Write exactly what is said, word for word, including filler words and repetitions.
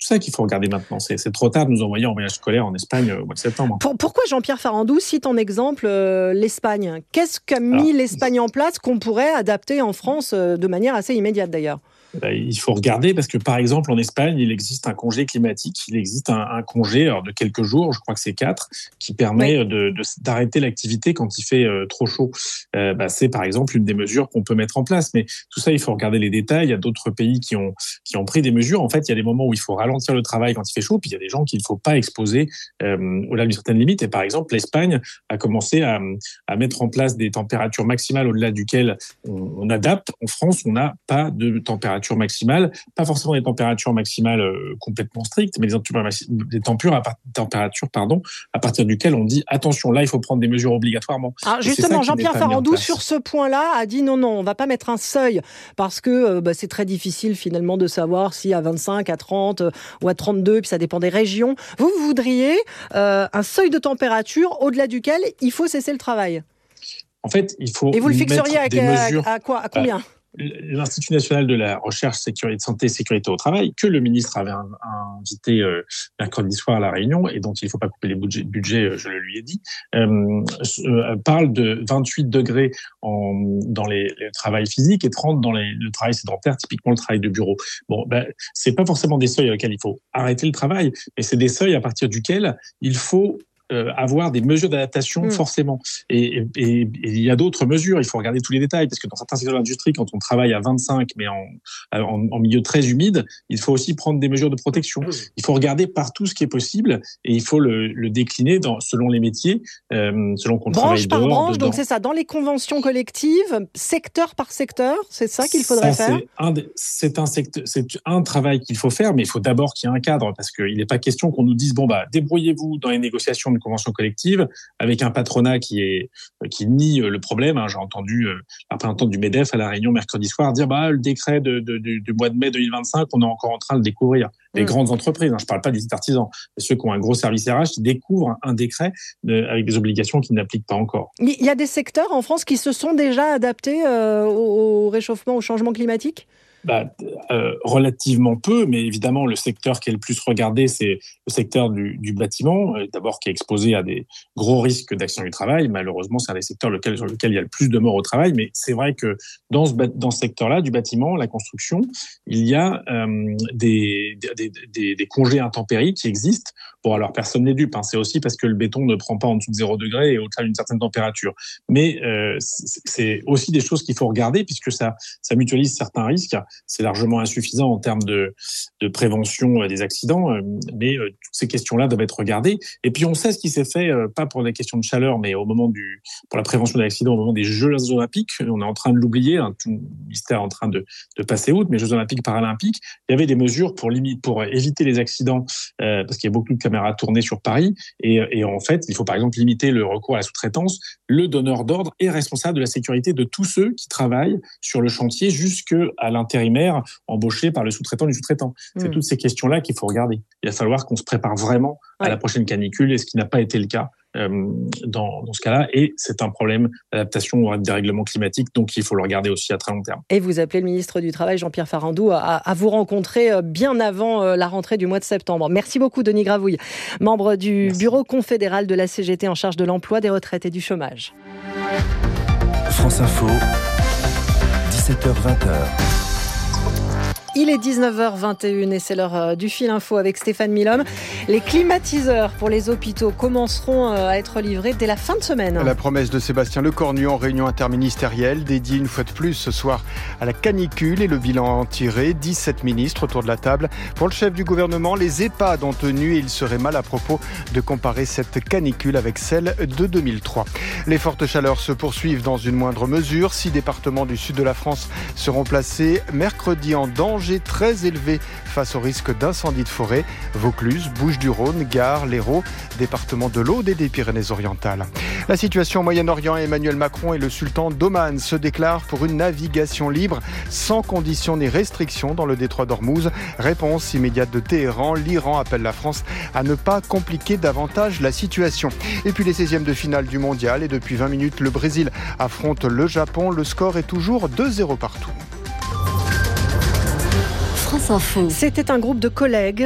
ça qu'il faut regarder maintenant. C'est, c'est trop tard de nous envoyer en voyage scolaire en Espagne au mois de septembre. Pour, pourquoi Jean-Pierre Farandou cite en exemple euh, l'Espagne ? Qu'est-ce qu'a mis Alors, l'Espagne en place qu'on pourrait adapter en France euh, de manière assez immédiate d'ailleurs ? Il faut regarder parce que, par exemple, en Espagne, il existe un congé climatique. Il existe un, un congé alors, de quelques jours, je crois que c'est quatre, qui permet oui. de, de, d'arrêter l'activité quand il fait euh, trop chaud. Euh, bah, c'est, par exemple, une des mesures qu'on peut mettre en place. Mais tout ça, il faut regarder les détails. Il y a d'autres pays qui ont, qui ont pris des mesures. En fait, il y a des moments où il faut ralentir le travail quand il fait chaud, puis il y a des gens qu'il ne faut pas exposer euh, au-delà d'une certaine limite. Et par exemple, l'Espagne a commencé à, à mettre en place des températures maximales au-delà duquel on, on adapte. En France, on n'a pas de température maximale, pas forcément des températures maximales euh, complètement strictes, mais des, des températures, à, températures pardon, à partir duquel on dit attention, là il faut prendre des mesures obligatoirement. Alors justement, Jean-Pierre Farandou sur ce point-là a dit non, non, on ne va pas mettre un seuil parce que euh, bah, c'est très difficile finalement de savoir si à vingt-cinq, à trente euh, ou à trente-deux, puis ça dépend des régions. Vous, vous voudriez euh, un seuil de température au-delà duquel il faut cesser le travail. En fait, il faut. Et vous le fixeriez à, à, à quoi, à combien euh, L'Institut national de la recherche, sécurité, santé et sécurité au travail, que le ministre avait invité euh, mercredi soir à La Réunion, et dont il ne faut pas couper les budgets, budgets je le lui ai dit, euh, euh, parle de vingt-huit degrés en, dans les, le travail physique et trente dans les, le travail sédentaire, typiquement le travail de bureau. Bon, ben, c'est pas forcément des seuils auxquels il faut arrêter le travail, mais c'est des seuils à partir duquel il faut Euh, avoir des mesures d'adaptation mmh. forcément. Et, et, et il y a d'autres mesures, il faut regarder tous les détails, parce que dans certains secteurs de l'industrie, quand on travaille à vingt-cinq, mais en, en, en milieu très humide, il faut aussi prendre des mesures de protection. Il faut regarder partout ce qui est possible, et il faut le, le décliner dans, selon les métiers, euh, selon qu'on branche travaille par dehors, branche, dedans. donc c'est ça, dans les conventions collectives, secteur par secteur, c'est ça qu'il faudrait ça, faire c'est un, c'est, un secteur, c'est un travail qu'il faut faire, mais il faut d'abord qu'il y ait un cadre, parce qu'il n'est pas question qu'on nous dise, bon, bah, débrouillez-vous dans les négociations de convention collective avec un patronat qui est qui nie le problème. Hein. J'ai entendu euh, la représentante du MEDEF à La Réunion mercredi soir dire bah le décret de, de, de, du mois de mai deux mille vingt-cinq, on est encore en train de le découvrir. Les mmh. grandes entreprises, hein, je parle pas des artisans, ceux qui ont un gros service R H, qui découvrent un décret de, avec des obligations qu'ils n'appliquent pas encore. Il y a des secteurs en France qui se sont déjà adaptés euh, au, au réchauffement, au changement climatique ? Bah, euh, relativement peu, mais évidemment le secteur qui est le plus regardé, c'est le secteur du, du bâtiment, euh, d'abord qui est exposé à des gros risques d'accident du travail. Malheureusement, c'est un des secteurs lequel, sur lequel il y a le plus de morts au travail, mais c'est vrai que dans ce, dans ce secteur-là, du bâtiment, la construction, il y a euh, des, des, des, des congés intempéries qui existent. Bon, alors personne n'est dupe, hein, c'est aussi parce que le béton ne prend pas en dessous de zéro degré et au-delà d'une certaine température. Mais euh, c'est aussi des choses qu'il faut regarder puisque ça, ça mutualise certains risques. C'est largement insuffisant en termes de, de prévention des accidents, mais toutes ces questions-là doivent être regardées. Et puis on sait ce qui s'est fait, pas pour des questions de chaleur, mais au moment du, pour la prévention des accidents, au moment des Jeux Olympiques. On est en train de l'oublier, hein, tout le ministère est en train de, de passer outre, mais Jeux Olympiques, Paralympiques, il y avait des mesures pour limite, pour éviter les accidents, euh, parce qu'il y a beaucoup de caméras tournées sur Paris, et, et en fait, il faut par exemple limiter le recours à la sous-traitance. Le donneur d'ordre est responsable de la sécurité de tous ceux qui travaillent sur le chantier jusqu'à l'intérimaire embauché par le sous-traitant du sous-traitant. Mmh. C'est toutes ces questions-là qu'il faut regarder. Il va falloir qu'on se prépare vraiment à ouais. la prochaine canicule, et ce qui n'a pas été le cas euh, dans, dans ce cas-là. Et c'est un problème d'adaptation au dérèglement climatique, donc il faut le regarder aussi à très long terme. Et vous appelez le ministre du Travail, Jean-Pierre Farandou, à, à vous rencontrer bien avant la rentrée du mois de septembre. Merci beaucoup, Denis Gravouille, membre du Merci. Bureau confédéral de la C G T en charge de l'emploi, des retraites et du chômage. France Info, dix-sept heures vingt. Il est dix-neuf heures vingt et une et c'est l'heure du Fil Info avec Stéphane Milhomme. Les climatiseurs pour les hôpitaux commenceront à être livrés dès la fin de semaine. La promesse de Sébastien Lecornu en réunion interministérielle, dédiée une fois de plus ce soir à la canicule et le bilan tiré. dix-sept ministres autour de la table. Pour le chef du gouvernement, les EHPAD ont tenu et il serait mal à propos de comparer cette canicule avec celle de deux mille trois. Les fortes chaleurs se poursuivent dans une moindre mesure. Six départements du sud de la France seront placés mercredi en danger très élevé face au risque d'incendie de forêt. Vaucluse, Bouches-du-Rhône, Gard, l'Hérault, département de l'Aude et des Pyrénées-Orientales. La situation au Moyen-Orient, Emmanuel Macron et le sultan d'Oman se déclarent pour une navigation libre sans conditions ni restrictions dans le détroit d'Ormuz. Réponse immédiate de Téhéran. L'Iran appelle la France à ne pas compliquer davantage la situation. Et puis les seizièmes de finale du mondial et depuis vingt minutes, le Brésil affronte le Japon. Le score est toujours deux zéro partout. C'était un groupe de collègues